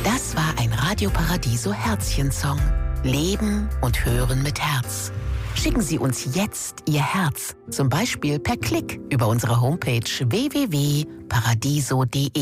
Das war ein Radio Paradiso Herzchen-Song. Leben und Hören mit Herz. Schicken Sie uns jetzt Ihr Herz, zum Beispiel per Klick über unsere Homepage www.paradiso.de.